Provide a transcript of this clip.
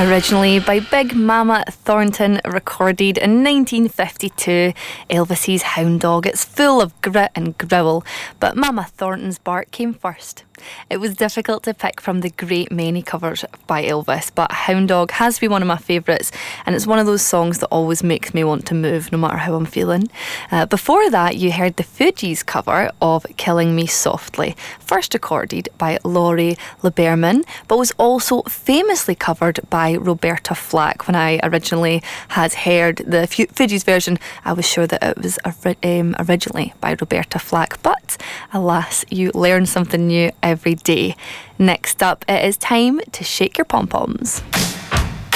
Originally by Big Mama Thornton, recorded in 1952, Elvis's Hound Dog. It's full of grit and growl, but Mama Thornton's bark came first. It was difficult to pick from the great many covers by Elvis, but Hound Dog has been one of my favourites, and it's one of those songs that always makes me want to move no matter how I'm feeling. Before that, you heard the Fugees' cover of Killing Me Softly, first recorded by Laurie Lieberman, but was also famously covered by Roberta Flack. When I originally had heard the Fugees version, I was sure that it was originally by Roberta Flack, but alas, you learn something new every day. Next up, it is time to shake your pom-poms.